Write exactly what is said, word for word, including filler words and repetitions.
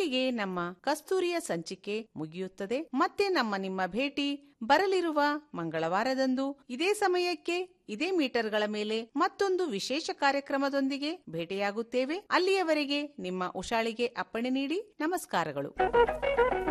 ಇಲ್ಲಿಗೆ ನಮ್ಮ ಕಸ್ತೂರಿಯ ಸಂಚಿಕೆ ಮುಗಿಯುತ್ತದೆ. ಮತ್ತೆ ನಮ್ಮ ನಿಮ್ಮ ಭೇಟಿ ಬರಲಿರುವ ಮಂಗಳವಾರದಂದು ಇದೇ ಸಮಯಕ್ಕೆ ಇದೇ ಮೀಟರ್ಗಳ ಮೇಲೆ ಮತ್ತೊಂದು ವಿಶೇಷ ಕಾರ್ಯಕ್ರಮದೊಂದಿಗೆ ಭೇಟಿಯಾಗುತ್ತೇವೆ. ಅಲ್ಲಿಯವರೆಗೆ ನಿಮ್ಮ ಉಷಾಳಿಗೆ ಅಪ್ಪಣೆ ನೀಡಿ ನಮಸ್ಕಾರಗಳು.